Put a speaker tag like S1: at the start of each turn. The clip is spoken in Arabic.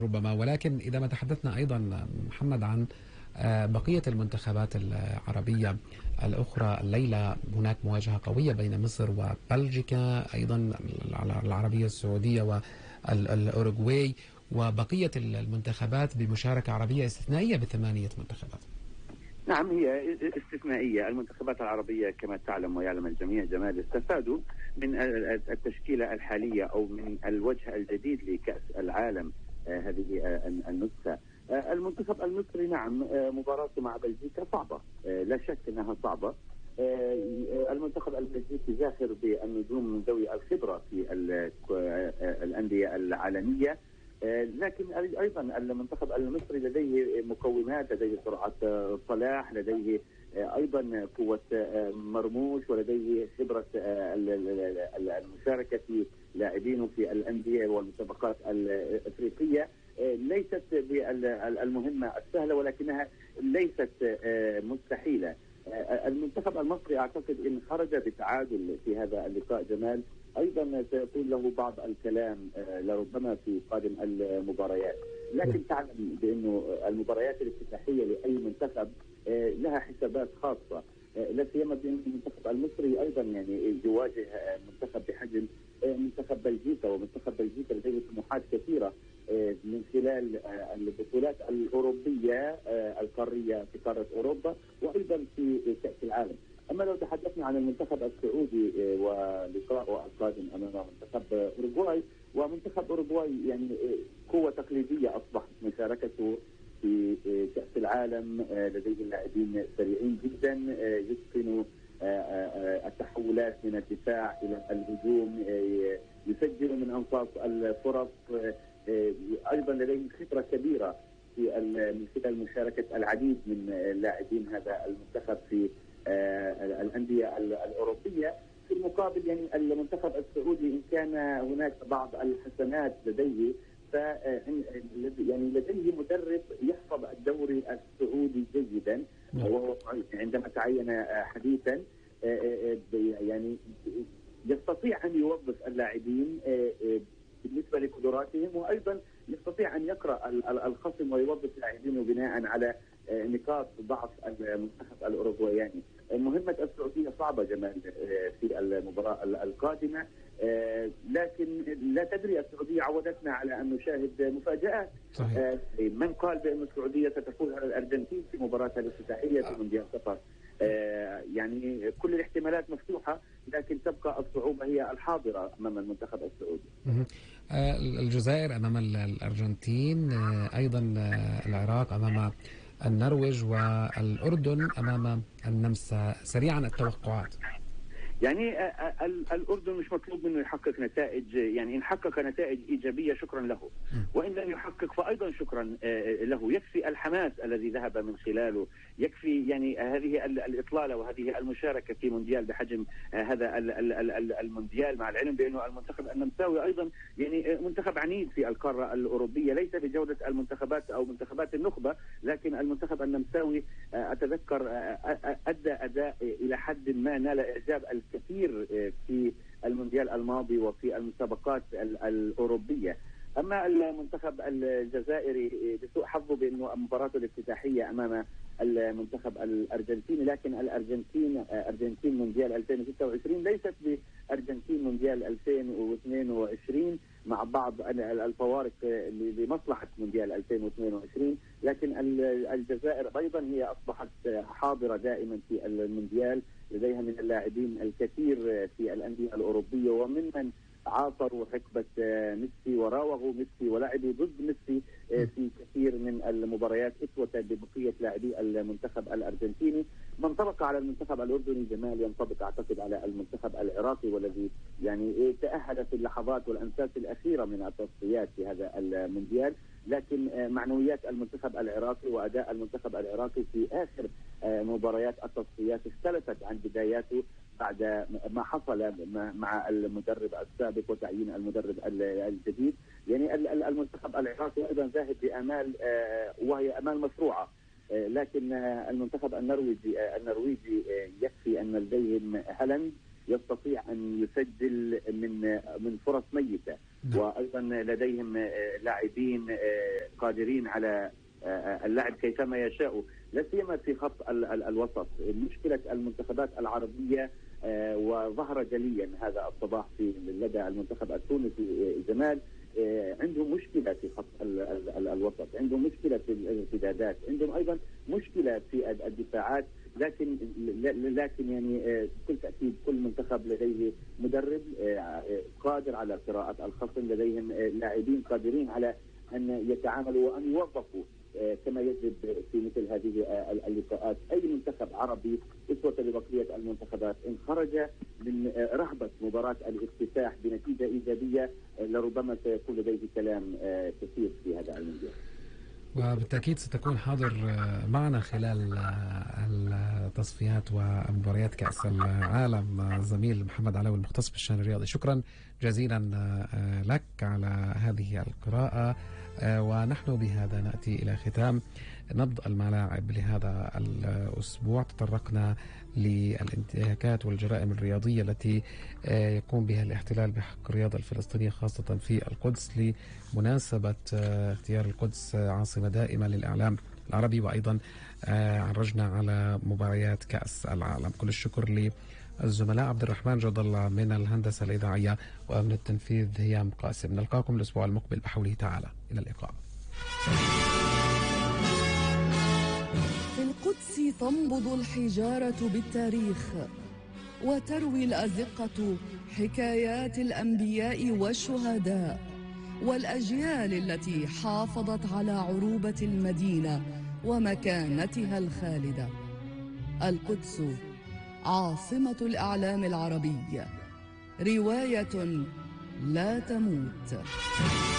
S1: ربما. ولكن إذا ما تحدثنا أيضا محمد عن بقية المنتخبات العربية الأخرى، الليلة هناك مواجهة قوية بين مصر وبلجيكا، أيضا العربية السعودية والأوروغواي، وبقية المنتخبات بمشاركة عربية استثنائية ب8 منتخبات.
S2: نعم، هي استثنائية. المنتخبات العربية كما تعلم ويعلم الجميع جمال استفادوا من التشكيلة الحالية أو من الوجه الجديد لكأس العالم هذه النسخة. المنتخب المصري نعم مباراته مع بلجيكا صعبة، لا شك أنها صعبة. المنتخب البلجيكي زاخر بالنجوم ذوي الخبرة في الأندية العالمية، لكن أيضا المنتخب المصري لديه مقومات، لديه سرعة صلاح، لديه أيضا قوة مرموش، ولديه خبرة المشاركة في لاعبين في الأندية والمسابقات الأفريقية. ليست بالمهمة السهلة ولكنها ليست مستحيلة. المنتخب المصري أعتقد إن خرج بتعادل في هذا اللقاء جمال، أيضا سيكون له بعض الكلام لربما في قادم المباريات، لكن تعلم بأنه المباريات الافتتاحية لأي منتخب لها حسابات خاصة، لا سيما بأن المنتخب المصري أيضا يعني يواجه منتخب بحجم منتخب بلجيكا، ومنتخب بلجيكا لديه طموحات كثيرة من خلال البطولات الأوروبية القارية في قارة أوروبا، وأيضا في كأس العالم. أما لو تحدثنا عن المنتخب السعودي ولقاءه القادم أمام منتخب أوروغواي، ومنتخب أوروغواي يعني قوة تقليدية أصبحت مشاركته في كأس العالم، لديه لاعبين سريعين جدا يتقنوا التحولات من الدفاع إلى الهجوم، يسجل من أنصاف الفرص، أيضا لديه خبرة كبيرة في من خلال مشاركة العديد من لاعبين هذا المنتخب في الأندية الأوروبية. في المقابل يعني المنتخب السعودي إن كان هناك بعض الحسنات لديه، يعني لديه مدرب يحفظ الدوري السعودي جيدا، وهو عندما تعين حديثا يعني يستطيع أن يوظف اللاعبين بالنسبة لقدراتهم، وأيضا يستطيع أن يقرأ الخصم ويوظف لاعبينه بناء على نقاط ضعف المنتخب الأوروغواياني. مهمة السعودية صعبة جمال في المباراة القادمة، لكن لا تدري، السعودية عودتنا على أن نشاهد مفاجآت. من قال بأن السعودية ستفوز على الأرجنتين في مباراتها الافتتاحية في مونديال قطر؟ يعني كل الاحتمالات مفتوحة، لكن تبقى الصعوبة هي الحاضرة أمام المنتخب السعودي.
S1: الجزائر أمام الأرجنتين، أيضا العراق أمام النرويج، والأردن أمام النمسا. سريعا التوقعات.
S2: يعني الأردن مش مطلوب منه يحقق نتائج، يعني إن حقق نتائج إيجابية شكرا له، وإن لم يحقق فأيضا شكرا له. يكفي الحماس الذي ذهب من خلاله، يكفي يعني هذه الإطلالة وهذه المشاركة في مونديال بحجم هذا المونديال، مع العلم بأنه المنتخب النمساوي أيضا يعني منتخب عنيد في القارة الأوروبية، ليس بجودة المنتخبات أو منتخبات النخبة، لكن المنتخب النمساوي أتذكر أدى أداء إلى حد ما نال إعجاب الكثير في المونديال الماضي وفي المسابقات الأوروبية. أما المنتخب الجزائري بسوء حظه بأنه مباراته الافتتاحية أمام المنتخب الأرجنتيني، لكن الأرجنتين أرجنتين مونديال 2026 ليست بأرجنتين مونديال 2022 مع بعض الفوارق لمصلحة مونديال 2022، لكن الجزائر أيضا هي أصبحت حاضرة دائما في المونديال، لديها من اللاعبين الكثير في الأندية الأوروبية، وممن عاصروا حقبة ميسي وراوغوا ميسي ولعبوا ضد ميسي في كثير من المباريات أسوة ببقية لاعبي المنتخب الأرجنتيني. ما انطبق على المنتخب الأردني جمال ينطبق أعتقد على المنتخب العراقي، والذي يعني تأهل في اللحظات والأنفاس الأخيرة من التصفيات في هذا المونديال، لكن معنويات المنتخب العراقي وأداء المنتخب العراقي في آخر مباريات التصفيات اختلفت عن بداياته بعد ما حصل مع المدرب السابق وتعيين المدرب الجديد. يعني المنتخب العراقي أيضا ذاهب بآمال وهي آمال مشروعة، لكن المنتخب النرويجي يكفي أن لديهم هالاند يستطيع أن يسجل من فرص ميتة. وأيضا لديهم لاعبين قادرين على اللعب كيفما يشاء، لا سيما في خط الوسط. مشكلة المنتخبات العربية وظهر جليا هذا الصباح لدى المنتخب التونسي جمال، عندهم مشكلة في خط الوسط، عندهم مشكلة في الارتدادات، عندهم أيضا مشكلة في الدفاعات. لكن يعني بكل تأكيد كل منتخب لديه مدرب قادر على قراءة الخصم، لديهم لاعبين قادرين على أن يتعاملوا وأن يوظفوا كما يجب في مثل هذه اللقاءات. أي منتخب عربي أسوة لبقية المنتخبات إن خرج من رهبة مباراة الافتتاح بنتيجة إيجابية لربما سيكون لديه كلام كثير في هذا المونديال.
S1: وبالتأكيد ستكون حاضر معنا خلال التصفيات ومباريات كأس العالم زميل محمد علاوي المختص بالشأن الرياضي. شكرا جزيلا لك على هذه القراءة. ونحن بهذا نأتي إلى ختام نبض الملاعب لهذا الأسبوع. تطرقنا للانتهاكات والجرائم الرياضية التي يقوم بها الاحتلال بحق الرياضة الفلسطينية خاصة في القدس لمناسبة اختيار القدس عاصمة دائمة للإعلام العربي، وأيضا عرجنا على مباريات كأس العالم. كل الشكر للزملاء عبد الرحمن جد الله من الهندسة الإذاعية ومن التنفيذ هيام قاسم. نلقاكم الأسبوع المقبل بحوله تعالى. إلى اللقاء.
S3: في القدس تنبض الحجارة بالتاريخ، وتروي الأزقة حكايات الأنبياء والشهداء والأجيال التي حافظت على عروبة المدينة ومكانتها الخالدة. القدس عاصمة الإعلام العربي، رواية لا تموت.